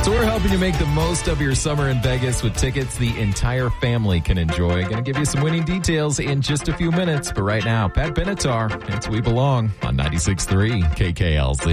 So we're helping you make the most of your summer in Vegas with tickets the entire family can enjoy. Going to give you some winning details in just a few minutes. But right now, Pat Benatar, it's We Belong on 96.3 KKLZ.